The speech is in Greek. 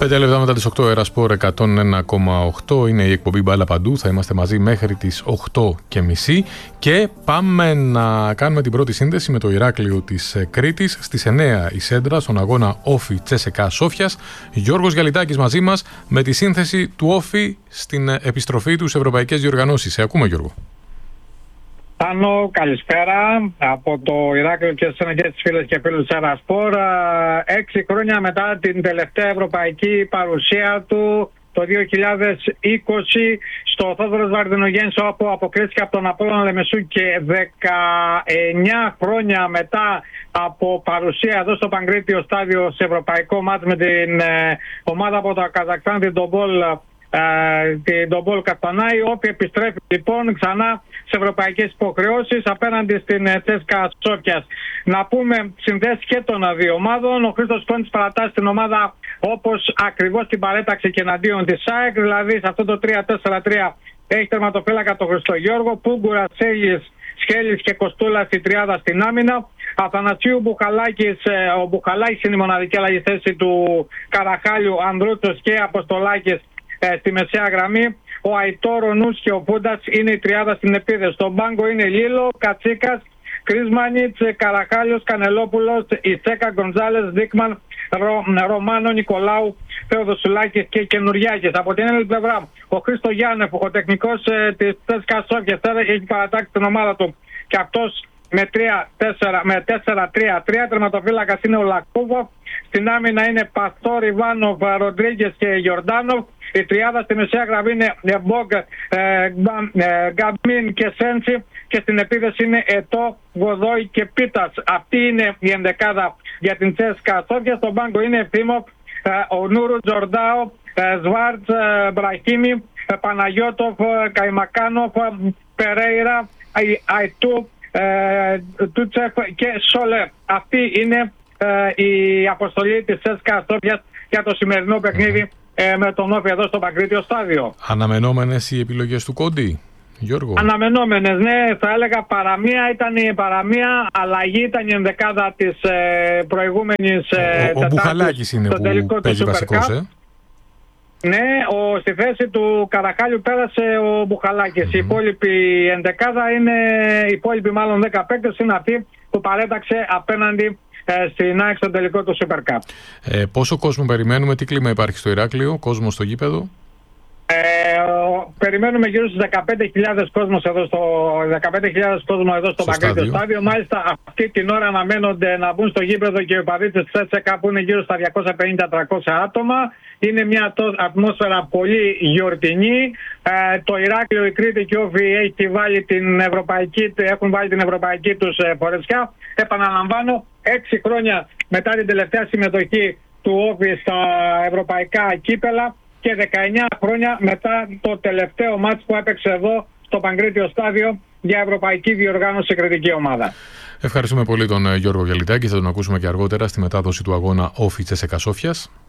5 λεπτά μετά τις 8, Ερασπόρ 101,8 είναι η εκπομπή Μπάλα Παντού. Θα είμαστε μαζί μέχρι τις 8.30 και πάμε να κάνουμε την πρώτη σύνδεση με το Ηράκλειο της Κρήτης. Στις 9 η Σέντρα στον αγώνα Όφι Τσέσεκα Σόφιας. Γιώργος Γιαλιτάκης μαζί μας με τη σύνθεση του Όφι στην επιστροφή του σε ευρωπαϊκές διοργανώσεις. Σε ακούμε, Γιώργο. Πάνο, καλησπέρα από το Ηράκλειο και στις τις φίλες και φίλους της Ερασπόρ. 6 χρόνια μετά την τελευταία ευρωπαϊκή παρουσία του το 2020 στο Θόδωρος Βαρδινογέννης, όπου αποκλείστηκε από τον Απόλλωνα Λεμεσού, και 19 χρόνια μετά από παρουσία εδώ στο Παγκρίτιο Στάδιο σε ευρωπαϊκό μάτς με την ομάδα από το Καζακστάν, την Ντομπόλ Καστανάη, όπου επιστρέφει λοιπόν ξανά σε ευρωπαϊκές υποχρεώσεις απέναντι στην Τσέσκα Σόφιας. Να πούμε συνδέσεις και των δύο ομάδων. Ο Χρήστος Κόντης παρατάσσει την ομάδα όπως ακριβώς την παρέταξε και εναντίον της ΑΕΚ, δηλαδή σε αυτό το 3-4-3 έχει τερματοφύλακα τον Χριστογιώργο, Πούγκουρα, Σέλης, Σχέλης και Κοστούλα στη τριάδα στην άμυνα. Αθανασίου Μπουχαλάκης, ο Μπουχαλάκης είναι η μοναδική αλλαγή θέση του Καραχάλιου, Ανδρούτσος και Αποστολάκης στη μεσαία γραμμή. Ο Αϊτόρ, ο Νούς και ο Πούντας είναι η τριάδα στην επίδεση. Στον πάγκο είναι Λίλο, Κατσίκας, Κρίσμανιτς, Καραχάλιος, Κανελόπουλος, Ισέκα, Γκοντζάλες, Δίκμαν, Ρωμάνο, Νικολάου, Θεοδοσουλάκης και Καινουριάκης. Από την άλλη πλευρά, ο Χρήστο Γιάννεφ, ο τεχνικός της Τσέσκα Σόφιας, έχει παρατάξει την ομάδα του και αυτός με 4-3-3. Τερματοφύλακας είναι ο Λακούβο. Στην άμυνα είναι Παστόρ, Ιβάνοφ, Ροντρίγκες και Γιορντάνοφ. Η τριάδα στη μεσαία γραμμή είναι Μπογκ, Γκαμπίν και Σέντσι. Και στην επίθεση είναι Ετώ, Γοδόη και Πίτας. Αυτή είναι η ενδεκάδα για την Τσέσκα Σόφια. Στον πάγκο είναι Ευθύμοφ, ο Νούρου Τζορντάο, Σβάρτς, Μπραχίμι, Παναγιώτοφ, Καϊμακάνοφ, Περέιρα, Αϊτού, Τούτσεφ και Σολέ. Αυτή είναι η αποστολή της Τσέσκα Σόφιας για το σημερινό παιχνίδι με τον Όφη εδώ στο Παγκρίτιο Στάδιο. Αναμενόμενες οι επιλογές του Κόντι, Γιώργο? Αναμενόμενες, ναι, θα έλεγα παραμία ήταν η παραμία, αλλαγή ήταν η ενδεκάδα της προηγούμενης ο Μπουχαλάκης είναι που παίζει βασικός, Ναι, στη θέση του Καραχάλιου πέρασε ο Μπουχαλάκης. Η υπόλοιπη ενδεκάδα είναι, οι υπόλοιποι μάλλον 10 παίκτες είναι αυτοί που παρέταξε απέναντι στην ΑΕΚ στο τελικό του Super Cup. Πόσο κόσμο περιμένουμε, τι κλίμα υπάρχει στο Ηράκλειο, κόσμο στο γήπεδο? Περιμένουμε γύρω στους 15.000 κόσμος εδώ στο Παγκρίτιο Στάδιο. Μάλιστα αυτή την ώρα αναμένονται να μπουν στο γήπεδο και οι οπαδοί της Τσέσεκα που είναι γύρω στα 250-300 άτομα. Είναι μια ατμόσφαιρα πολύ γιορτινή. Το Ηράκλειο, η Κρήτη και ο Όφη έχουν βάλει την ευρωπαϊκή τους φορεσιά. Επαναλαμβάνω, 6 χρόνια μετά την τελευταία συμμετοχή του Όφη στα ευρωπαϊκά κύπελα και 19 χρόνια μετά το τελευταίο μάτς που έπαιξε εδώ στο Παγκρίτιο Στάδιο για ευρωπαϊκή διοργάνωση κριτική ομάδα. Ευχαριστούμε πολύ τον Γιώργο Γιαλιτάκη. Θα τον ακούσουμε και αργότερα στη μετάδοση του αγώνα Όφι Τσέσεκα Σόφιας.